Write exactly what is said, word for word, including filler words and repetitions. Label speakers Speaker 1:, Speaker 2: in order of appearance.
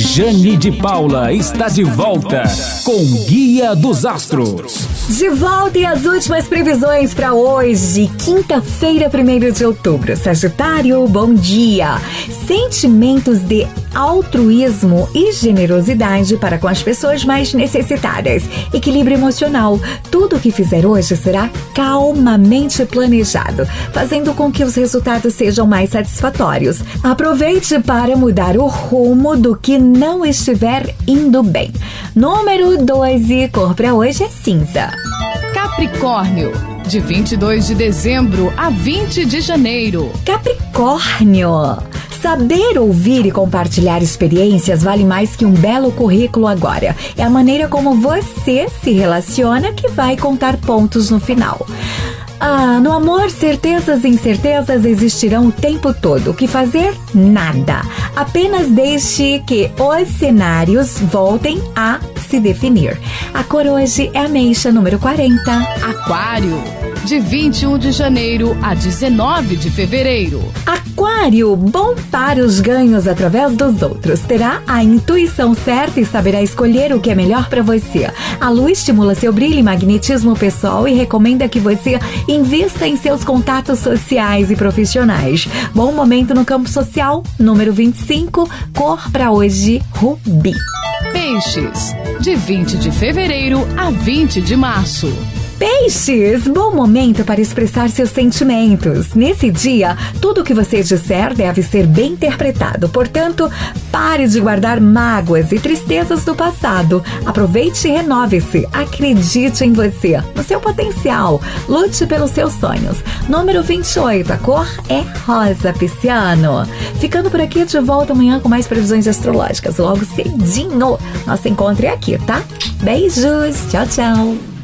Speaker 1: Rejane de Paula está de volta com Guia dos Astros.
Speaker 2: De volta e as últimas previsões para hoje, quinta-feira, primeiro de outubro. Sagitário, bom dia. Sentimentos de altruísmo e generosidade para com as pessoas mais necessitadas. Equilíbrio emocional. Tudo o que fizer hoje será calmamente planejado, fazendo com que os resultados sejam mais satisfatórios. Aproveite para mudar o rumo do que não estiver indo bem. Número doze, cor para hoje é cinza.
Speaker 3: Capricórnio, de vinte e dois de dezembro a vinte de janeiro.
Speaker 2: Capricórnio, saber ouvir e compartilhar experiências vale mais que um belo currículo agora. É a maneira como você se relaciona que vai contar pontos no final. Ah, no amor, certezas e incertezas existirão o tempo todo. O que fazer? Nada. Apenas deixe que os cenários voltem a se definir. A cor hoje é ameixa, número quarenta.
Speaker 3: Aquário, de vinte e um de janeiro a dezenove de fevereiro.
Speaker 2: Aquário, bom para os ganhos através dos outros. Terá a intuição certa e saberá escolher o que é melhor para você. A lua estimula seu brilho e magnetismo pessoal e recomenda que você invista em seus contatos sociais e profissionais. Bom momento no campo social, número vinte e cinco, cor para hoje, rubi.
Speaker 3: Peixes, de vinte de fevereiro a vinte de março.
Speaker 2: Peixes, bom momento para expressar seus sentimentos. Nesse dia, tudo o que você disser deve ser bem interpretado. Portanto, pare de guardar mágoas e tristezas do passado. Aproveite e renove-se. Acredite em você, no seu potencial. Lute pelos seus sonhos. Número vinte e oito, a cor é rosa, pisciano. Ficando por aqui, de volta amanhã com mais previsões astrológicas. Logo cedinho, nosso encontro é aqui, tá? Beijos, tchau, tchau.